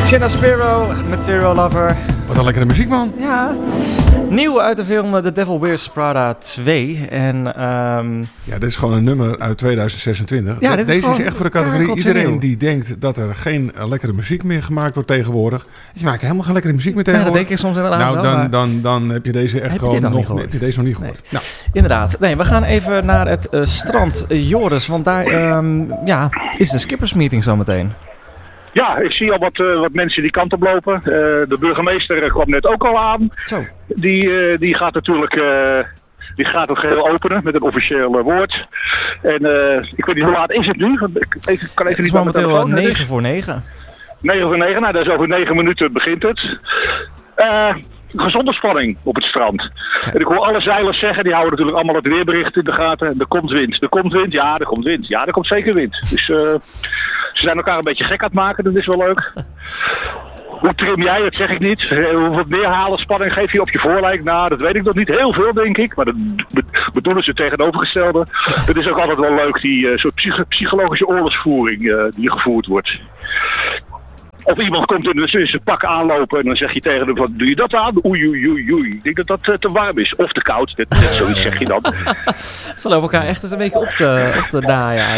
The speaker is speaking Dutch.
Shanna Spiro, Material Lover. Wat een lekkere muziek, man. Ja. Nieuw uit de film The Devil Wears Prada 2. En, ja, dit is gewoon een nummer uit 2026. Ja, Deze is echt voor de categorie. Iedereen nieuw. die denkt dat er geen lekkere muziek meer gemaakt wordt tegenwoordig. Die maken helemaal geen lekkere muziek meer tegenwoordig. Ja, dat denk ik soms inderdaad nou, wel. dan heb je deze echt gewoon heb je deze nog niet gehoord. Nee. Nou. Inderdaad. Nee, we gaan even naar het strand Joris. Want daar is de skippersmeeting zometeen. Ja, ik zie al wat mensen die kant op lopen. De burgemeester kwam net ook al aan. Zo. Die gaat natuurlijk die gaat het geheel openen met een officieel woord. En ik weet niet hoe laat is het nu? Ik kan even het is niet momenteel 9 voor 9. 9 voor 9, nou dat is over 9 minuten begint het. Gezonde spanning op het strand. Okay. En ik hoor alle zeilers zeggen, die houden natuurlijk allemaal het weerbericht in de gaten. Er komt wind, er komt wind, ja er komt wind. Ja, er komt zeker wind. Dus ze zijn elkaar een beetje gek aan het maken, dat is wel leuk. Hoe trim jij, dat zeg ik niet. Hoeveel neerhalen spanning geef je op je voorlijk? Nou, dat weet ik nog niet. Heel veel, denk ik. Maar dat bedoelen ze tegenovergestelde. Het is ook altijd wel leuk, die soort psychologische oorlogsvoering die gevoerd wordt. Of iemand komt in zijn pak aanlopen en dan zeg je tegen hem, wat doe je dat aan? Oei, oei, oei, oei. Ik denk dat dat te warm is. Of te koud. Zoiets zeg je dan. Ze lopen elkaar echt eens een beetje op te naaien eigenlijk.